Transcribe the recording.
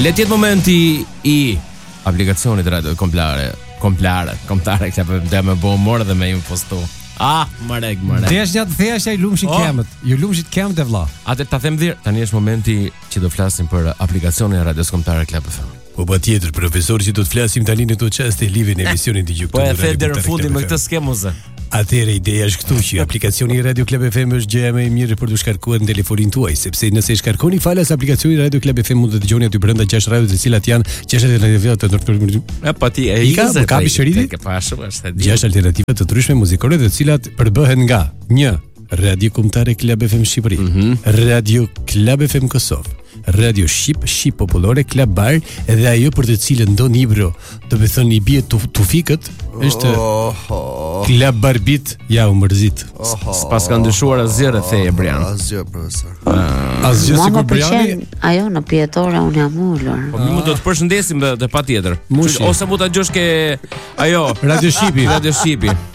Le të jetë momenti i aplikacionit radio kombëtare që dhe me bo morë dhe me impostu. Marek. Desh gjatë thjesht ai lumshin kemët. Ju lumshit kemët e vlla. Atë ta them dhirë, tani është momenti që do flasim për aplikacionin e radios kombëtare Club FM. Po patjetër, profesor, që do të flasim tani në këtë çast e live në emisionin e Po e the deri në fundin me këtë skemuzë. Atëherë ideja është këtu që aplikacioni i Radio Club FM është gjëja më e mirë për të shkarkuar në telefonin tuaj, sepse nëse shkarkoni falas aplikacionin Radio Club FM mund të dëgjoni aty brenda 6 radiosh të cilat janë 6 alternativa të ndërtuar. Pati e ka bishëriti? Ke pasur është 6 alternativa të ndryshme muzikore të cilat përbëhen nga 1. Radio Kombëtare Club FM Shqipëri, Radio Club FM Kosovë, Radio Shqip Popullore Club Bar, edhe ajo për të cilën do Ibro, do të thënë i bie tufikët, është Club Barbit, ja u mërzit. S'pas ka ndryshuar asgjë rreth e Brian. Asgjë, profesor. Asgjë sikur Briani. Ajo në pietore unë jam ulur. Po mi mund të përshëndesim dhe patjetër. Ose mund ta djosh ke ajo Radio Shqipi.